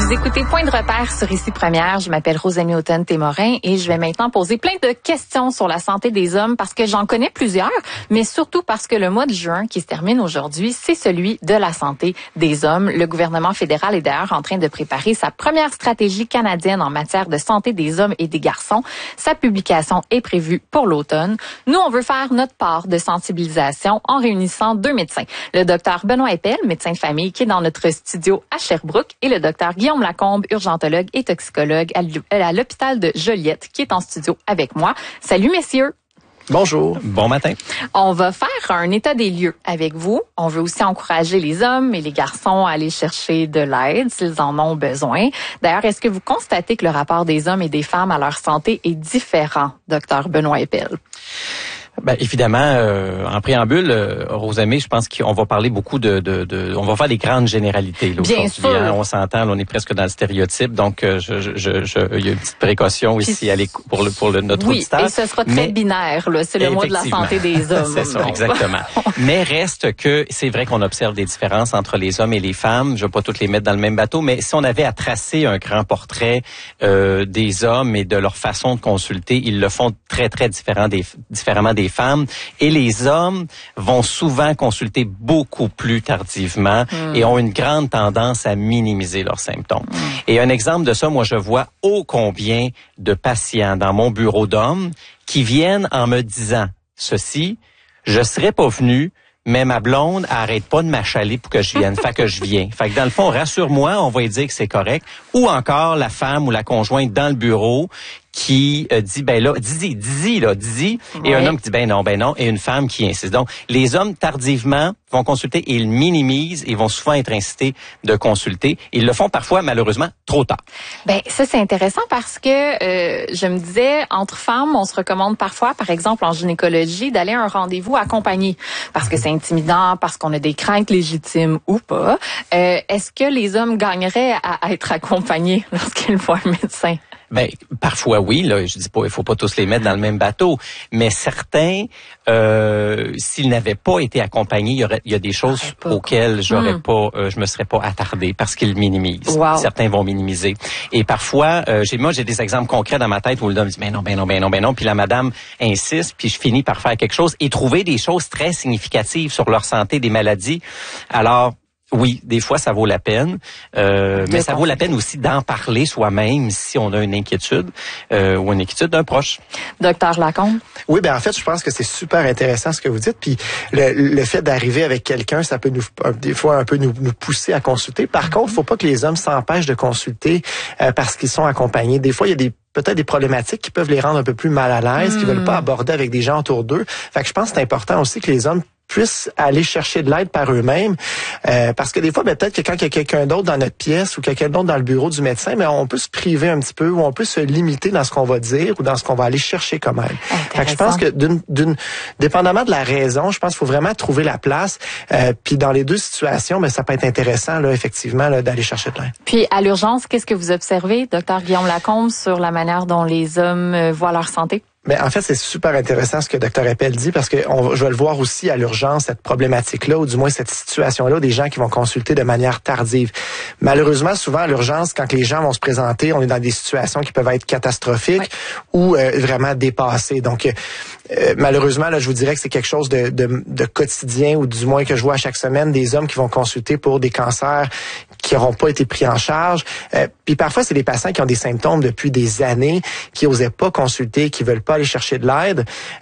Vous écoutez Point de repère sur Ici Première. Je m'appelle Rosamie Houghton-Témorin et je vais maintenant poser plein de questions sur la santé des hommes parce que j'en connais plusieurs, mais surtout parce que le mois de juin qui se termine aujourd'hui, c'est celui de la santé des hommes. Le gouvernement fédéral est d'ailleurs en train de préparer sa première stratégie canadienne en matière de santé des hommes et des garçons. Sa publication est prévue pour l'automne. Nous, on veut faire notre part de sensibilisation en réunissant deux médecins. Le docteur Benoît Eppel, médecin de famille, qui est dans notre studio à Sherbrooke, et le docteur Guillaume Lacombe, urgentologue et toxicologue à l'hôpital de Joliette, qui est en studio avec moi. Salut, messieurs. Bonjour. Bon matin. On va faire un état des lieux avec vous. On veut aussi encourager les hommes et les garçons à aller chercher de l'aide s'ils en ont besoin. D'ailleurs, est-ce que vous constatez que le rapport des hommes et des femmes à leur santé est différent, docteur Benoît Eppel? Ben évidemment, en préambule, Rosamie, je pense qu'on va parler beaucoup on va faire des grandes généralités. Là, bien sûr. On s'entend, là, on est presque dans le stéréotype, donc il y a une petite précaution ici pour notre auditeur. Oui, et ce sera très binaire, là. C'est le mois de la santé des hommes. C'est ça, exactement. Mais reste que c'est vrai qu'on observe des différences entre les hommes et les femmes. Je ne vais pas toutes les mettre dans le même bateau, mais si on avait à tracer un grand portrait des hommes et de leur façon de consulter, ils le font très très différemment des femmes, et les hommes vont souvent consulter beaucoup plus tardivement et ont une grande tendance à minimiser leurs symptômes. Et un exemple de ça, moi je vois ô combien de patients dans mon bureau d'hommes qui viennent en me disant ceci: je serais pas venu, mais ma blonde arrête pas de m'achaler pour que je vienne. Fait que je viens. Fait que dans le fond, rassure-moi, on va lui dire que c'est correct. Ou encore la femme ou la conjointe dans le bureau qui dit, ben là, dis-y. Et un homme qui dit, ben non. Et une femme qui insiste. Donc, les hommes, tardivement, vont consulter et ils minimisent et vont souvent être incités de consulter. Ils le font parfois, malheureusement, trop tard. Ben, ça, c'est intéressant parce que, je me disais, entre femmes, on se recommande parfois, par exemple, en gynécologie, d'aller à un rendez-vous accompagné. Parce que c'est intimidant, parce qu'on a des craintes légitimes ou pas. Est-ce que les hommes gagneraient à être accompagnés lorsqu'ils voient un médecin? Ben parfois oui, là, je dis pas, il faut pas tous les mettre dans le même bateau, mais certains, s'ils n'avaient pas été accompagnés, il y a des choses auxquelles je me serais pas attardé parce qu'ils minimisent. Wow. Certains vont minimiser. Et parfois, j'ai des exemples concrets dans ma tête où l'homme dit ben non, puis la madame insiste, puis je finis par faire quelque chose et trouver des choses très significatives sur leur santé, des maladies. Alors oui, des fois, ça vaut la peine, mais ça vaut la peine aussi d'en parler soi-même si on a une inquiétude ou une inquiétude d'un proche. Docteur Lacombe? Oui, ben en fait, je pense que c'est super intéressant ce que vous dites. Puis le fait d'arriver avec quelqu'un, ça peut des fois un peu nous pousser à consulter. Par contre, faut pas que les hommes s'empêchent de consulter parce qu'ils sont accompagnés. Des fois, il y a peut-être des problématiques qui peuvent les rendre un peu plus mal à l'aise, qui veulent pas aborder avec des gens autour d'eux. Fait que je pense que c'est important aussi que les hommes puissent aller chercher de l'aide par eux-mêmes, parce que des fois, peut-être que quand il y a quelqu'un d'autre dans notre pièce ou quelqu'un d'autre dans le bureau du médecin, mais on peut se priver un petit peu ou on peut se limiter dans ce qu'on va dire ou dans ce qu'on va aller chercher comme aide. Fait que je pense que dépendamment de la raison, je pense qu'il faut vraiment trouver la place. Puis dans les deux situations, mais ça peut être intéressant là, effectivement, là, d'aller chercher de l'aide. Puis à l'urgence, qu'est-ce que vous observez, docteur Guillaume Lacombe, sur la manière dont les hommes voient leur santé? Mais en fait, c'est super intéressant ce que Dr Eppel dit parce que je vais le voir aussi à l'urgence, cette problématique-là, ou du moins cette situation-là, des gens qui vont consulter de manière tardive. Malheureusement, souvent à l'urgence, quand les gens vont se présenter, on est dans des situations qui peuvent être catastrophiques ou vraiment dépassées. Donc, malheureusement, là, je vous dirais que c'est quelque chose de quotidien, ou du moins que je vois à chaque semaine, des hommes qui vont consulter pour des cancers qui n'auront pas été pris en charge. Puis parfois, c'est des patients qui ont des symptômes depuis des années, qui n'osaient pas consulter, qui veulent pas aller chercher de l'aide.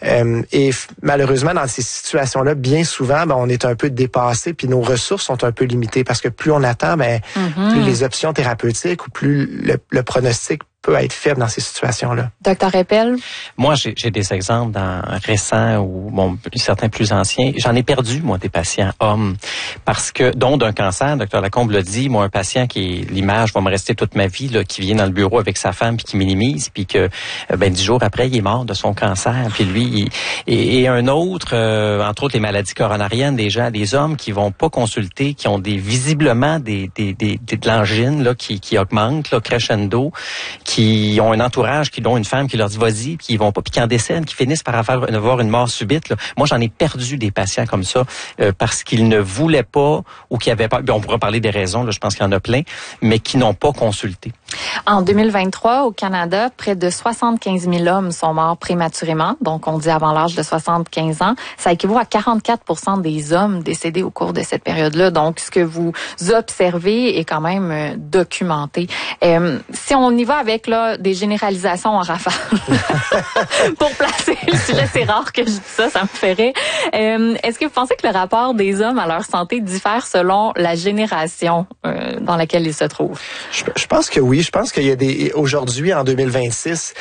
Et malheureusement, dans ces situations-là, bien souvent, on est un peu dépassé, puis nos ressources sont un peu limitées, parce que plus on attend, plus les options thérapeutiques ou plus le pronostic peut être faible dans ces situations-là. Docteur Eppel? Moi, j'ai des exemples récents ou certains plus anciens. J'en ai perdu, moi, des patients hommes, parce que, dont d'un cancer, docteur Lacombe l'a dit, moi, un patient l'image va me rester toute ma vie, là, qui vient dans le bureau avec sa femme puis qui minimise, puis que, 10 jours après, il est mort de son cancer. Puis lui, et un autre, entre autres les maladies coronariennes, des hommes qui vont pas consulter, qui ont visiblement de l'angine, là, qui augmente, là, crescendo, qui ont un entourage, qui ont une femme qui leur dit vas-y, puis ils vont pas, puis qui en décèdent, qui finissent par avoir une mort subite. Là. Moi, j'en ai perdu des patients comme ça parce qu'ils ne voulaient pas ou qui avaient pas. On pourra parler des raisons. Là, je pense qu'il y en a plein, mais qui n'ont pas consulté. En 2023, au Canada, près de 75 000 hommes sont morts prématurément, donc on dit avant l'âge de 75 ans. Ça équivaut à 44% des hommes décédés au cours de cette période-là. Donc, ce que vous observez est quand même documenté. Si on y va avec là des généralisations en rafale, pour placer le sujet, c'est rare que je dise ça, ça me ferait. Est-ce que vous pensez que le rapport des hommes à leur santé diffère selon la génération dans laquelle ils se trouvent? Je pense que oui. Je pense qu'il y a aujourd'hui, en 2026,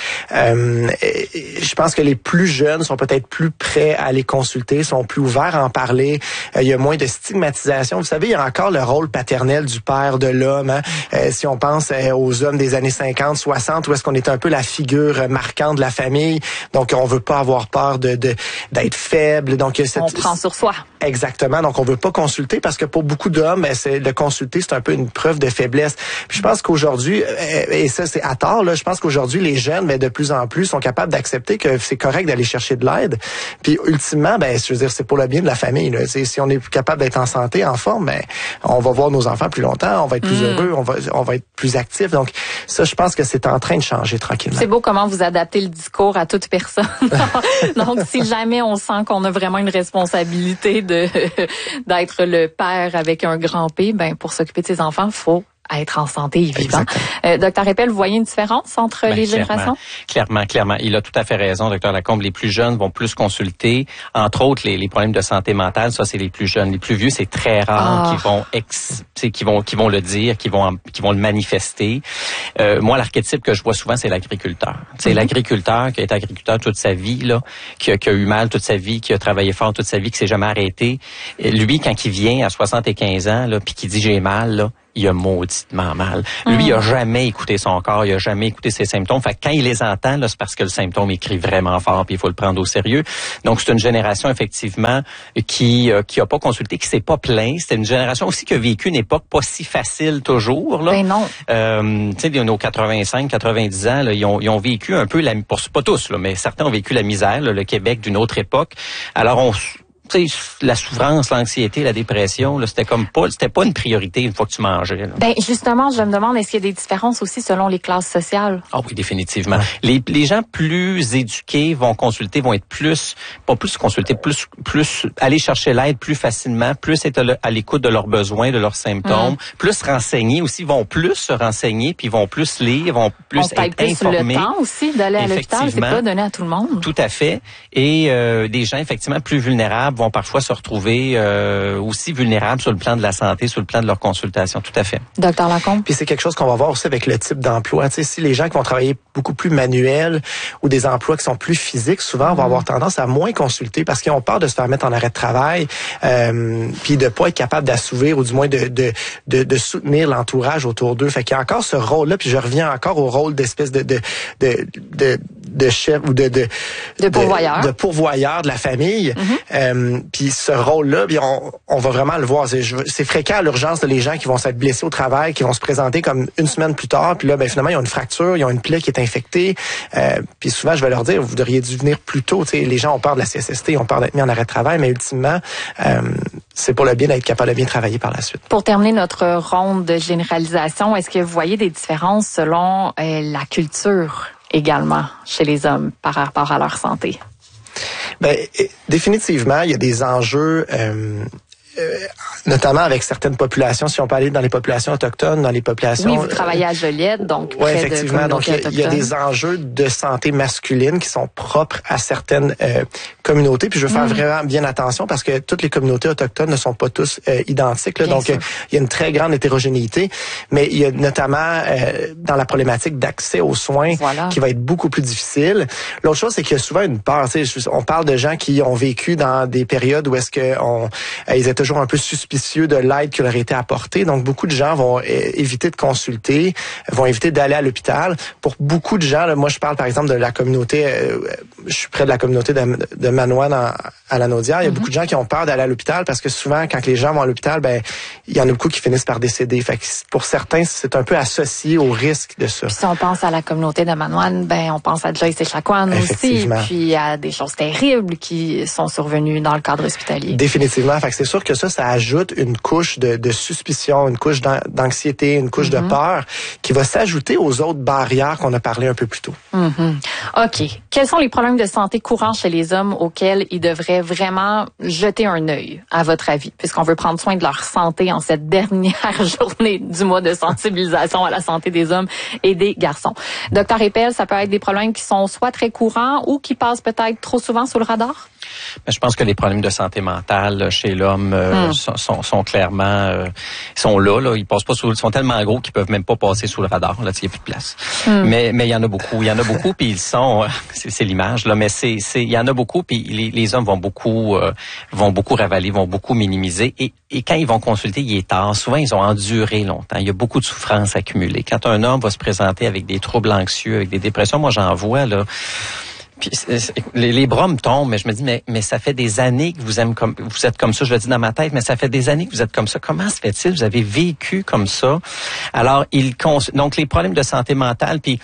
je pense que les plus jeunes sont peut-être plus prêts à aller consulter, sont plus ouverts à en parler. Il y a moins de stigmatisation. Vous savez, il y a encore le rôle paternel du père, de l'homme. Hein? Si on pense aux hommes des années 50, 60, où est-ce qu'on est un peu la figure marquante de la famille. Donc, on veut pas avoir peur d'être faible. Donc, on prend sur soi. Exactement. Donc, on veut pas consulter parce que pour beaucoup d'hommes, de consulter, c'est un peu une preuve de faiblesse. Puis, je pense qu'aujourd'hui, et ça, c'est à tort, là, je pense qu'aujourd'hui, les jeunes, de plus en plus, sont capables d'accepter que c'est correct d'aller chercher de l'aide. Puis, ultimement, je veux dire, c'est pour le bien de la famille. Là. Si on est capable d'être en santé, en forme, on va voir nos enfants plus longtemps, on va être plus heureux, on va être plus actif. Donc, ça, je pense que c'est en train de changer tranquillement. C'est beau comment vous adaptez le discours à toute personne. Donc, si jamais on sent qu'on a vraiment une responsabilité d'être le père avec un grand P, pour s'occuper de ses enfants, faut être en santé et vivant. Docteur Eppel, vous voyez une différence entre les générations? Clairement. Il a tout à fait raison, Docteur Lacombe. Les plus jeunes vont plus consulter. Entre autres, les problèmes de santé mentale, ça, c'est les plus jeunes. Les plus vieux, c'est très rare qui vont le dire, qui vont le manifester. Moi, l'archétype que je vois souvent, c'est l'agriculteur. C'est l'agriculteur qui a été agriculteur toute sa vie, là, qui a eu mal toute sa vie, qui a travaillé fort toute sa vie, qui s'est jamais arrêté. Lui, quand il vient à 75 ans, là, puis qu'il dit j'ai mal, là, il a mauditement mal. Lui, il a jamais écouté son corps, il a jamais écouté ses symptômes. Fait que quand il les entend, là, c'est parce que le symptôme écrit vraiment fort, puis il faut le prendre au sérieux. Donc, c'est une génération, effectivement, qui a pas consulté, qui s'est pas plaint. C'était une génération aussi qui a vécu une époque pas si facile toujours, là. Non. Tu sais, nos 85, 90 ans, là, ils ont vécu un peu pas tous, là, mais certains ont vécu la misère, là, le Québec d'une autre époque. Alors, la souffrance, l'anxiété, la dépression, là, c'était pas une priorité une fois que tu mangeais. Là. Justement, je me demande, est-ce qu'il y a des différences aussi selon les classes sociales? Ah oui, définitivement. Les gens plus éduqués vont consulter, vont être pas plus consulter, plus aller chercher l'aide plus facilement, plus être à l'écoute de leurs besoins, de leurs symptômes, plus renseigner aussi, vont plus se renseigner, puis vont plus lire, vont plus être informés. Le temps aussi d'aller à l'hôpital, c'est pas donné à tout le monde. Tout à fait. Et des gens effectivement plus vulnérables vont parfois se retrouver aussi vulnérables sur le plan de la santé, sur le plan de leur consultation. Tout à fait. Docteur Lacombe. Puis c'est quelque chose qu'on va voir aussi avec le type d'emploi. Tu sais, si les gens qui vont travailler beaucoup plus manuels ou des emplois qui sont plus physiques, souvent vont avoir tendance à moins consulter parce qu'ils ont peur de se faire mettre en arrêt de travail, puis de pas être capable d'assouvir ou du moins de soutenir l'entourage autour d'eux. Fait qu'il y a encore ce rôle-là. Puis je reviens encore au rôle d'espèce de chef ou de pourvoyeur de la famille. Puis ce rôle-là, on va vraiment le voir. C'est fréquent à l'urgence, les gens qui vont s'être blessés au travail, qui vont se présenter comme une semaine plus tard, puis là, finalement, ils ont une fracture, ils ont une plaie qui est infectée. Puis souvent, je vais leur dire, vous devriez dû venir plus tôt. T'sais, les gens ont peur de la CSST, ont peur d'être mis en arrêt de travail, mais ultimement, c'est pour le bien d'être capable de bien travailler par la suite. Pour terminer notre ronde de généralisation, est-ce que vous voyez des différences selon la culture également chez les hommes par rapport à leur santé? Définitivement, il y a des enjeux, notamment avec certaines populations. Si on peut aller dans les populations autochtones, dans les populations... Oui, vous travaillez à Joliette, donc oui, effectivement. Donc, il y a des enjeux de santé masculine qui sont propres à certaines communautés. Puis je veux faire vraiment bien attention parce que toutes les communautés autochtones ne sont pas tous identiques. Là, donc, il y a une très grande hétérogénéité. Mais il y a notamment dans la problématique d'accès aux soins qui va être beaucoup plus difficile. L'autre chose, c'est qu'il y a souvent une peur. On parle de gens qui ont vécu dans des périodes où est-ce que ils étaient toujours un peu suspicieux de l'aide qui leur était apportée. Donc, beaucoup de gens vont éviter de consulter, vont éviter d'aller à l'hôpital. Pour beaucoup de gens, là, moi, je parle par exemple de la communauté, je suis près de la communauté de Manoine à la Naudière. Il y a beaucoup de gens qui ont peur d'aller à l'hôpital parce que souvent, quand les gens vont à l'hôpital, il y en a beaucoup qui finissent par décéder. Fait que pour certains, c'est un peu associé au risque de ça. Puis si on pense à la communauté de Manoine, on pense à Joyce Echaquan aussi, puis à des choses terribles qui sont survenues dans le cadre hospitalier. Définitivement. Fait que c'est sûr que ça ajoute une couche de suspicion, une couche d'anxiété, une couche de peur qui va s'ajouter aux autres barrières qu'on a parlé un peu plus tôt. OK. Quels sont les problèmes de santé courants chez les hommes auxquels ils devraient vraiment jeter un œil, à votre avis, puisqu'on veut prendre soin de leur santé en cette dernière journée du mois de sensibilisation à la santé des hommes et des garçons? Docteur Eppel, ça peut être des problèmes qui sont soit très courants ou qui passent peut-être trop souvent sous le radar? Je pense que les problèmes de santé mentale chez l'homme sont clairement ils sont là, ils passent pas sous, ils sont tellement gros qu'ils peuvent même pas passer sous le radar. Là, il y a plus de place. Mais il y en a beaucoup, puis ils sont c'est l'image là, mais il y en a beaucoup, puis les hommes vont beaucoup ravaler, vont beaucoup minimiser et quand ils vont consulter, il est tard. Souvent ils ont enduré longtemps. Il y a beaucoup de souffrance accumulée. Quand un homme va se présenter avec des troubles anxieux, avec des dépressions, moi j'en vois là. Puis les bras me tombent, mais je me dis mais ça fait des années que vous êtes comme ça. Je le dis dans ma tête, mais ça fait des années que vous êtes comme ça. Comment se fait-il? Vous avez vécu comme ça. Alors donc les problèmes de santé mentale, puis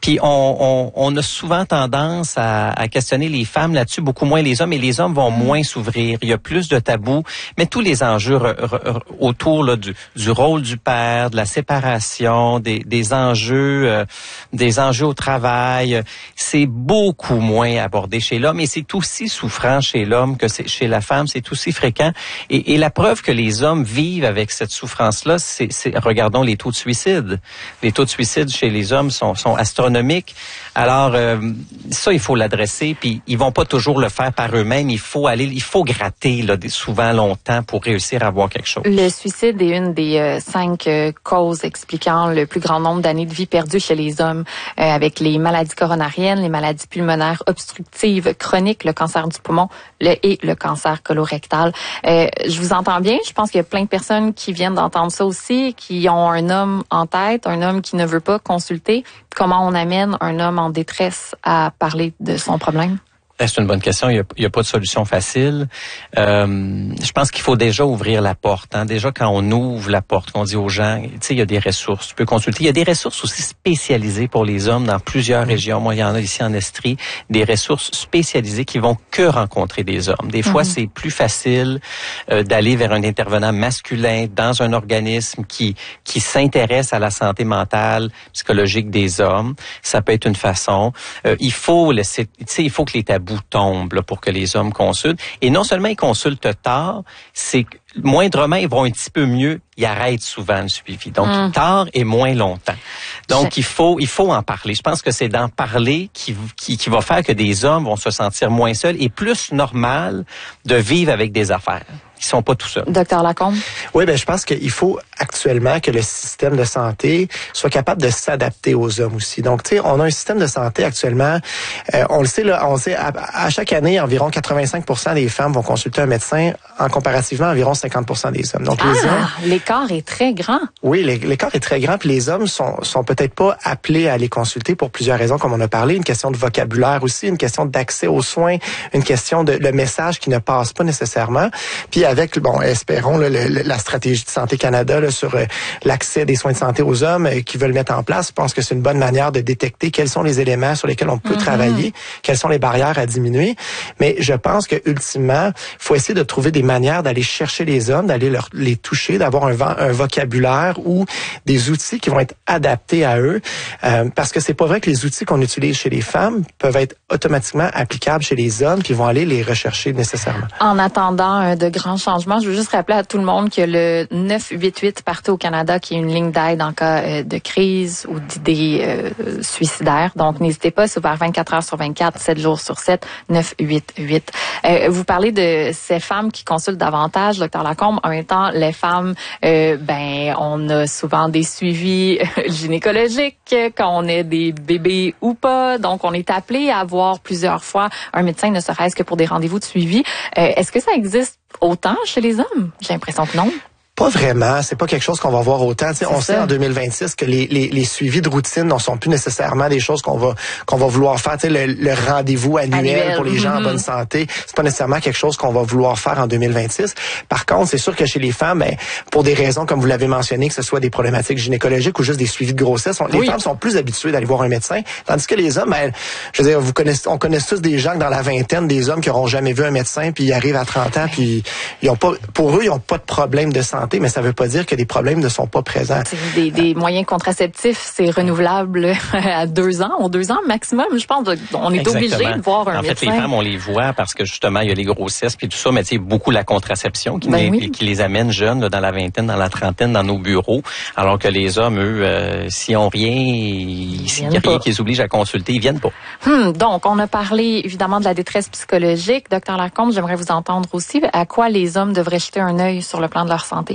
on a souvent tendance à questionner les femmes là-dessus, beaucoup moins les hommes, et les hommes vont moins s'ouvrir. Il y a plus de tabous, mais tous les enjeux autour là, du rôle du père, de la séparation, des enjeux au travail, c'est beaucoup moins abordé chez l'homme, et c'est aussi souffrant chez l'homme que chez la femme, c'est aussi fréquent. Et la preuve que les hommes vivent avec cette souffrance-là, c'est regardons les taux de suicide. Les taux de suicide chez les hommes sont astronomiques. Alors, ça, il faut l'adresser, puis ils vont pas toujours le faire par eux-mêmes. Il faut gratter là, souvent longtemps pour réussir à avoir quelque chose. Le suicide est une des 5 causes expliquant le plus grand nombre d'années de vie perdues chez les hommes, avec les maladies coronariennes, les maladies pulmonaires obstructives chroniques, le cancer du poumon et le cancer colorectal. Je vous entends bien. Je pense qu'il y a plein de personnes qui viennent d'entendre ça aussi, qui ont un homme en tête, un homme qui ne veut pas consulter. Comment on amène un homme en détresse à parler de son problème? C'est une bonne question. Il y a pas de solution facile. Je pense qu'il faut déjà ouvrir la porte. Déjà, quand on ouvre la porte, qu'on dit aux gens, il y a des ressources. Tu peux consulter. Il y a des ressources aussi spécialisées pour les hommes dans plusieurs régions. Moi, il y en a ici en Estrie, des ressources spécialisées qui vont que rencontrer des hommes. Des fois, c'est plus facile d'aller vers un intervenant masculin dans un organisme qui s'intéresse à la santé mentale, psychologique des hommes. Ça peut être une façon. Il faut que les tabous tombent là, pour que les hommes consultent. Et non seulement ils consultent tard, c'est que moindrement ils vont un petit peu mieux, ils arrêtent souvent le suivi. Donc tard et moins longtemps. Donc il faut en parler. Je pense que c'est d'en parler qui va faire que des hommes vont se sentir moins seuls et plus normal de vivre avec des affaires. Ils sont pas tout seuls. Docteur Lacombe? Oui, je pense qu'il faut actuellement que le système de santé soit capable de s'adapter aux hommes aussi. Donc, tu sais, on a un système de santé actuellement, on le sait, là, à chaque année, environ 85% des femmes vont consulter un médecin, en comparativement environ 50% des hommes. Donc, l'écart est très grand. Oui, l'écart est très grand, puis les hommes sont peut-être pas appelés à les consulter pour plusieurs raisons, comme on a parlé, une question de vocabulaire aussi, une question d'accès aux soins, une question de le message qui ne passe pas nécessairement. Puis avec, espérons, la stratégie de Santé Canada là, sur l'accès des soins de santé aux hommes qui veulent mettre en place, je pense que c'est une bonne manière de détecter quels sont les éléments sur lesquels on peut travailler, quelles sont les barrières à diminuer. Mais je pense que ultimement, faut essayer de trouver des manières d'aller chercher les hommes, d'aller les toucher, d'avoir un vocabulaire ou des outils qui vont être adaptés à eux. Parce que c'est pas vrai que les outils qu'on utilise chez les femmes peuvent être automatiquement applicables chez les hommes qui vont aller les rechercher nécessairement. En attendant de grands changements, je veux juste rappeler à tout le monde que le 988 partout au Canada, qui est une ligne d'aide en cas de crise ou d'idées suicidaires. Donc, n'hésitez pas, c'est ouvert 24 heures sur 24, 7 jours sur 7, 988. Vous parlez de ces femmes qui consultent davantage, Dr Lacombe. En même temps, les femmes, on a souvent des suivis gynécologiques quand on est des bébés ou pas. Donc, on est appelé à voir plusieurs fois un médecin, ne serait-ce que pour des rendez-vous de suivi. Est-ce que ça existe autant chez les hommes? J'ai l'impression que non. Pas vraiment. C'est pas quelque chose qu'on va voir autant. On sait en 2026 que les suivis de routine ne sont plus nécessairement des choses qu'on va vouloir faire. Le rendez-vous annuel pour les gens en bonne santé, c'est pas nécessairement quelque chose qu'on va vouloir faire en 2026. Par contre, c'est sûr que chez les femmes, pour des raisons comme vous l'avez mentionné, que ce soit des problématiques gynécologiques ou juste des suivis de grossesse, les femmes sont plus habituées d'aller voir un médecin, tandis que les hommes, je veux dire, on connaît tous des gens que dans la vingtaine, des hommes qui n'auront jamais vu un médecin, puis ils arrivent à 30 ans, puis pour eux, ils n'ont pas de problème de santé, mais ça veut pas dire que des problèmes ne sont pas présents. Des moyens contraceptifs, c'est renouvelable à 2 ans, 2 ans maximum. Je pense on est obligé de voir un médecin. En fait, les femmes, on les voit parce que justement, il y a les grossesses puis tout ça, mais tu sais, beaucoup la contraception qui les amène jeunes là, dans la vingtaine, dans la trentaine, dans nos bureaux, alors que les hommes, eux, s'ils ont rien, s'il y a rien qui les oblige à consulter, ils viennent pas. Donc, on a parlé évidemment de la détresse psychologique. Docteur Lacombe, j'aimerais vous entendre aussi. À quoi les hommes devraient jeter un œil sur le plan de leur santé?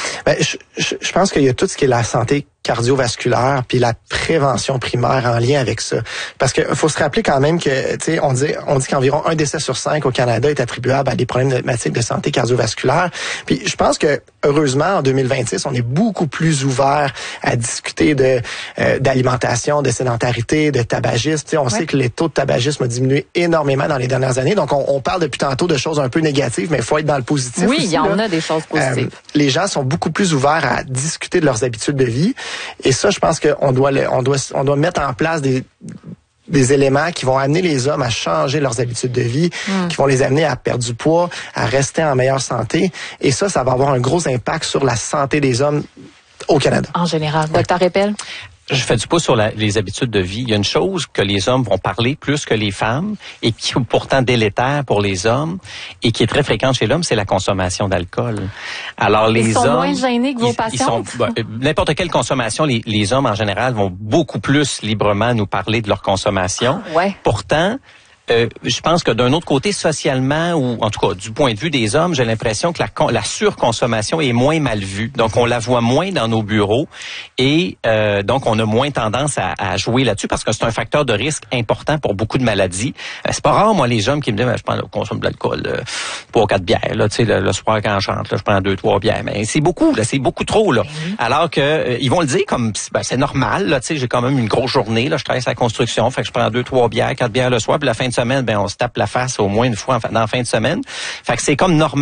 Je pense qu'il y a tout ce qui est la santé cardiovasculaire puis la prévention primaire en lien avec ça. Parce que faut se rappeler quand même que, tu sais, on dit qu'environ 1 décès sur 5 au Canada est attribuable à des problématiques de santé cardiovasculaire. Puis je pense que, heureusement, en 2026, on est beaucoup plus ouvert à discuter d'alimentation, de sédentarité, de tabagisme. Tu sais, on sait que les taux de tabagisme ont diminué énormément dans les dernières années. Donc, on parle depuis tantôt de choses un peu négatives, mais il faut être dans le positif. Oui, aussi, il y en a des choses positives. Les gens sont beaucoup plus ouverts à discuter de leurs habitudes de vie. Et ça, je pense qu'on doit mettre en place des éléments qui vont amener les hommes à changer leurs habitudes de vie, qui vont les amener à perdre du poids, à rester en meilleure santé. Et ça va avoir un gros impact sur la santé des hommes au Canada. En général. Docteur Eppel? Je fais du pouce sur les habitudes de vie. Il y a une chose que les hommes vont parler plus que les femmes et qui est pourtant délétère pour les hommes et qui est très fréquente chez l'homme, c'est la consommation d'alcool. Alors ils sont moins gênés que vos patients. N'importe quelle consommation, les hommes en général vont beaucoup plus librement nous parler de leur consommation. Pourtant, je pense que d'un autre côté, socialement, ou en tout cas du point de vue des hommes, j'ai l'impression que la surconsommation est moins mal vue. Donc, on la voit moins dans nos bureaux et donc on a moins tendance à jouer là-dessus parce que c'est un facteur de risque important pour beaucoup de maladies. C'est pas rare, moi, les hommes qui me disent, je consomme de l'alcool, 3 ou 4 bières, là, tu sais, le soir quand je chante, là, je prends 2 ou 3 bières. Mais c'est beaucoup, là, c'est beaucoup trop, là. Alors que ils vont le dire comme, c'est normal, là, tu sais, j'ai quand même une grosse journée, là, je travaille sur la construction, fait que je prends 2, 3 bières, 4 bières le soir, puis la fin de semaine, on se tape la face au moins une fois dans la fin de semaine. Fait que c'est comme normal.